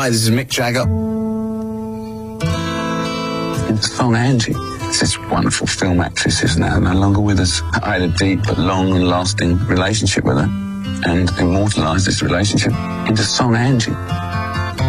Hi, this is Mick Jagger. In the song Angie, it's this wonderful film actress who's now no longer with us. I had a deep but long and lasting relationship with her and immortalised this relationship in the song Angie.